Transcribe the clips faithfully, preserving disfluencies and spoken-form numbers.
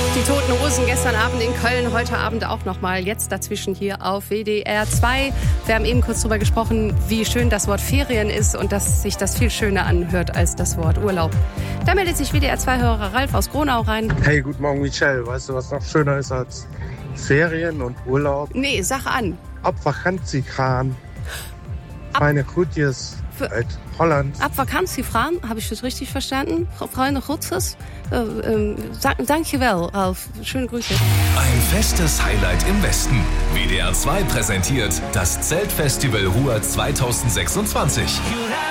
Die Toten Hosen gestern Abend in Köln, heute Abend auch nochmal. Jetzt dazwischen hier auf W D R zwei. Wir haben eben kurz darüber gesprochen, wie schön das Wort Ferien ist und dass sich das viel schöner anhört als das Wort Urlaub. Da meldet sich W D R zwei-Hörer Ralf aus Gronau rein. Hey, guten Morgen, Michelle. Weißt du, was noch schöner ist als Ferien und Urlaub? Nee, sag an. Ab Vakantie gaan. Meine Groetjes uit Holland. Ab Vakantie fahren, habe ich das richtig verstanden? Freunde Groetjes. Äh, äh, Dankjewel, Ralf. Schöne Grüße. Ein festes Highlight im Westen. W D R zwei präsentiert das Zeltfestival Ruhr zwanzig sechsundzwanzig.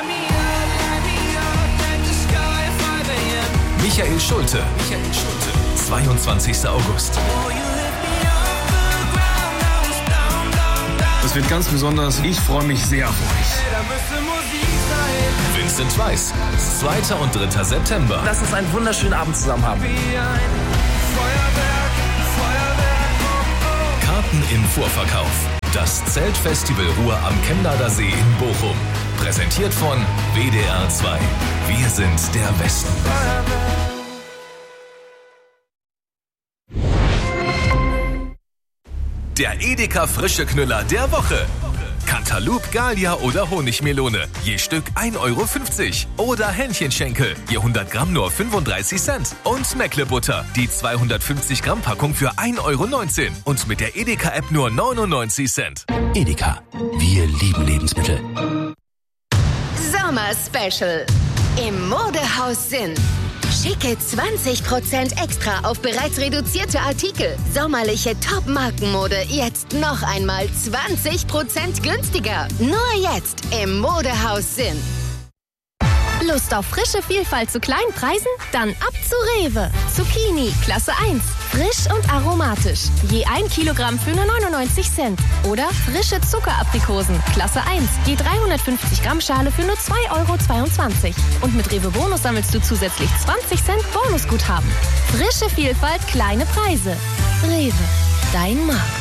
Michael Schulte. Michael Schulte. zweiundzwanzigster August. Das wird ganz besonders. Ich freue mich sehr auf euch. Vincent Weiss. zweiter und dritter September. Lass uns einen wunderschönen Abend zusammen haben. Karten im Vorverkauf. Das Zeltfestival Ruhr am Chemnader See in Bochum. Präsentiert von W D R zwei. Wir sind der Westen. Der Edeka Frische Knüller der Woche. Cantaloupe, Gallia oder Honigmelone. Je Stück ein Euro fünfzig. Oder Hähnchenschenkel. Je hundert Gramm nur fünfunddreißig Cent. Und Meckle-Butter. Die zweihundertfünfzig Gramm Packung für ein Euro neunzehn. Und mit der Edeka-App nur neunundneunzig Cent. Edeka. Wir lieben Lebensmittel. Sommer Special. Im Modehaus Sinn. Schicke zwanzig Prozent extra auf bereits reduzierte Artikel. Sommerliche Top-Markenmode jetzt noch einmal zwanzig Prozent günstiger. Nur jetzt im Modehaus Sinn. Lust auf frische Vielfalt zu kleinen Preisen? Dann ab zu Rewe. Zucchini, Klasse eins. Frisch und aromatisch. Je ein Kilogramm für nur neunundneunzig Cent. Oder frische Zuckeraprikosen, Klasse eins. Je dreihundertfünfzig Gramm Schale für nur zwei Euro zweiundzwanzig. Und mit Rewe Bonus sammelst du zusätzlich zwanzig Cent Bonusguthaben. Frische Vielfalt, kleine Preise. Rewe, dein Markt.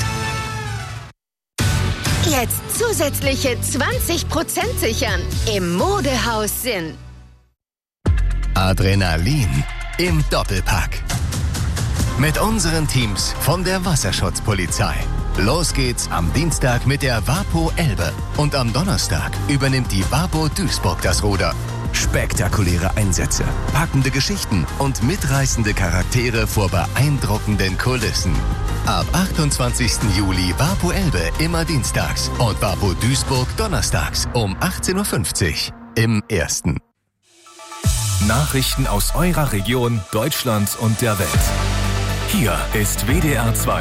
Jetzt zusätzliche zwanzig Prozent sichern. Im Modehaus Sinn. Adrenalin im Doppelpack. Mit unseren Teams von der Wasserschutzpolizei. Los geht's am Dienstag mit der Wapo Elbe. Und am Donnerstag übernimmt die Wapo Duisburg das Ruder. Spektakuläre Einsätze, packende Geschichten und mitreißende Charaktere vor beeindruckenden Kulissen. Ab achtundzwanzigsten Juli Wapo Elbe immer dienstags und Wapo Duisburg donnerstags um achtzehn Uhr fünfzig im Ersten. Nachrichten aus eurer Region, Deutschland und der Welt. Hier ist W D R zwei.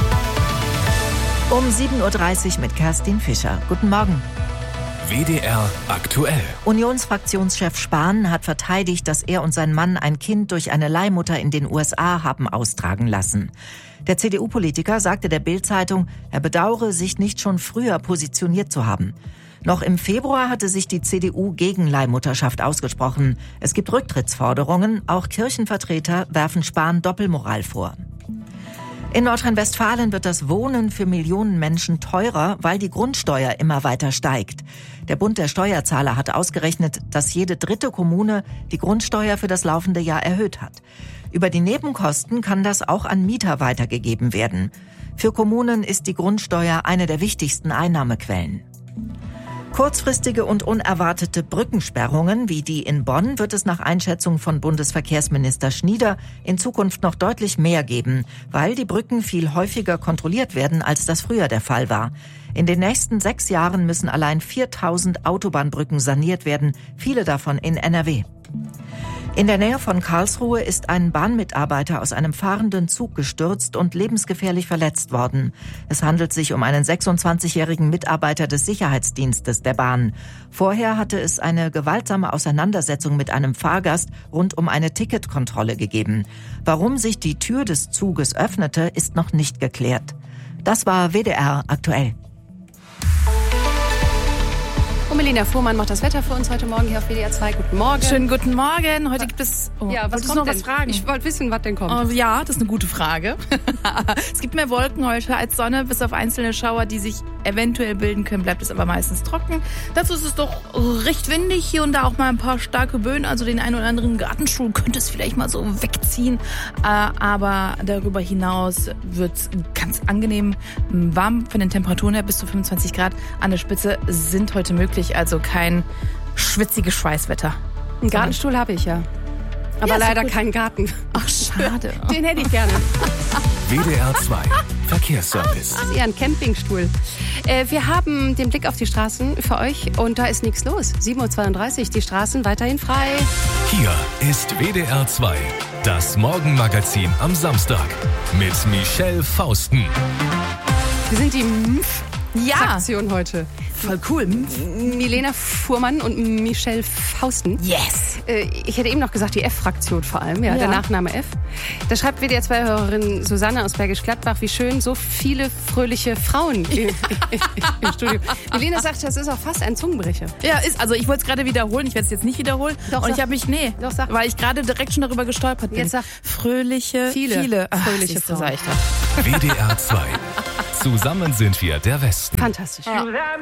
Um sieben Uhr dreißig mit Kerstin Fischer. Guten Morgen. W D R aktuell. Unionsfraktionschef Spahn hat verteidigt, dass er und sein Mann ein Kind durch eine Leihmutter in den U S A haben austragen lassen. Der C D U-Politiker sagte der Bild-Zeitung, er bedauere, sich nicht schon früher positioniert zu haben. Noch im Februar hatte sich die C D U gegen Leihmutterschaft ausgesprochen. Es gibt Rücktrittsforderungen, auch Kirchenvertreter werfen Spahn Doppelmoral vor. In Nordrhein-Westfalen wird das Wohnen für Millionen Menschen teurer, weil die Grundsteuer immer weiter steigt. Der Bund der Steuerzahler hat ausgerechnet, dass jede dritte Kommune die Grundsteuer für das laufende Jahr erhöht hat. Über die Nebenkosten kann das auch an Mieter weitergegeben werden. Für Kommunen ist die Grundsteuer eine der wichtigsten Einnahmequellen. Kurzfristige und unerwartete Brückensperrungen wie die in Bonn wird es nach Einschätzung von Bundesverkehrsminister Schnieder in Zukunft noch deutlich mehr geben, weil die Brücken viel häufiger kontrolliert werden, als das früher der Fall war. In den nächsten sechs Jahren müssen allein viertausend Autobahnbrücken saniert werden, viele davon in N R W. In der Nähe von Karlsruhe ist ein Bahnmitarbeiter aus einem fahrenden Zug gestürzt und lebensgefährlich verletzt worden. Es handelt sich um einen sechsundzwanzigjährigen Mitarbeiter des Sicherheitsdienstes der Bahn. Vorher hatte es eine gewaltsame Auseinandersetzung mit einem Fahrgast rund um eine Ticketkontrolle gegeben. Warum sich die Tür des Zuges öffnete, ist noch nicht geklärt. Das war W D R aktuell. Und Melina Fuhrmann macht das Wetter für uns heute Morgen hier auf W D R zwei. Guten Morgen. Schönen guten Morgen. Heute gibt es... Oh, ja, was kommt noch denn? was fragen? Ich wollte wissen, was denn kommt. Oh, ja, das ist eine gute Frage. Es gibt mehr Wolken heute als Sonne, bis auf einzelne Schauer, die sich eventuell bilden können, bleibt es aber meistens trocken. Dazu ist es doch recht windig, hier und da auch mal ein paar starke Böen, also den einen oder anderen Gartenstuhl könnte es vielleicht mal so wegziehen, äh, aber darüber hinaus wird es ganz angenehm warm von den Temperaturen her, bis zu fünfundzwanzig Grad an der Spitze sind heute möglich, also kein schwitziges Schweißwetter. Einen Gartenstuhl habe ich ja. Aber ja, leider so keinen Garten. Ach, schade. Den hätte ich gerne. W D R zwei Verkehrsservice. Das ist eher ein Campingstuhl. Äh, wir haben den Blick auf die Straßen für euch und da ist nichts los. sieben Uhr zweiunddreißig, die Straßen weiterhin frei. Hier ist W D R zwei, das Morgenmagazin am Samstag mit Michelle Fausten. Wir sind die M F Fraktion Ja, heute. voll cool. Milena Fuhrmann und Michelle Fausten. Yes. Äh, Ich hätte eben noch gesagt, die F-Fraktion vor allem, ja, Ja. der Nachname F. Da schreibt W D R zwei-Hörerin Susanne aus Bergisch Gladbach, wie schön, so viele fröhliche Frauen im, im Studio. Milena sagt, das ist auch fast ein Zungenbrecher. Ja, ist, also ich wollte es gerade wiederholen, ich werde es jetzt nicht wiederholen. Doch, und sag. ich habe mich, nee, Doch, sag. weil ich gerade direkt schon darüber gestolpert bin. Jetzt sag. Fröhliche, Viele viele Ach, fröhliche siehst du, Frauen. sag ich doch. W D R zwei. Zusammen sind wir der Westen. Fantastisch. Ja.